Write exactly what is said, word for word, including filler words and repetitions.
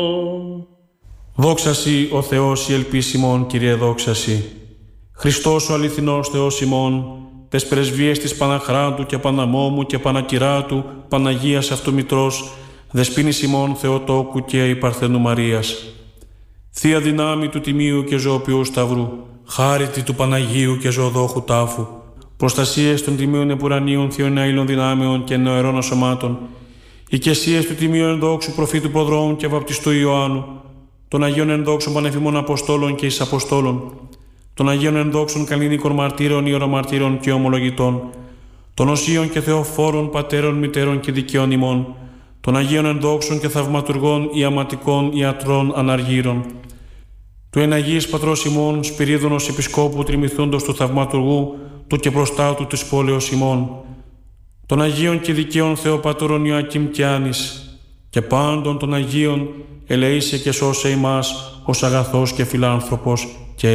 Δόξα Σοι, ο Θεός η ελπίς ημών, Κύριε, δόξα Σοι. Χριστός ο αληθινός Θεός ημών, τες πρεσβείες της Παναχράντου και Παναμόμου και Πανακυράτου, Παναγίας αυτού Μητρός, Δεσποίνης ημών Θεοτόκου και η Παρθένου Μαρίας. Θεία δυνάμει του Τιμίου και Ζωοποιού Σταυρού, χάριτη του Παναγίου και Ζωοδόχου Τάφου, προστασίες των Τιμίων Επουρανίων Θείων Αήλων Δυνάμεων και Νεοερών Σωμάτων, οικεσίες του Τιμίου Ενδόξου Προφήτου Προδρόμου και Βαπτιστού Ιωάννου, των Αγίων Ενδόξων Πανεφημών Αποστόλων και εις Αποστόλων, των Αγίων Ενδόξων Καλλινίκων Μαρτύρων, Ιερομαρτύρων και Ομολογητών, των Οσίων και Θεοφόρων Πατέρων, Μητέρων και Δικαίων ημών, των Αγίων Ενδόξων και Θαυματουργών, Ιαματικών, Ιατρών, Αναργύρων, του Εναγής Πατρός ημών, Σπυρίδωνος Επισκόπου Τριμηθούντος του Θαυματουργού, του και προστάτου της πόλεως ημών, των Αγίων και Δικαίων Θεοπατώρων Ιωακήμ και Άνης, και πάντων των Αγίων, ελεήσε και σώσε ημάς ως αγαθός και φιλάνθρωπος,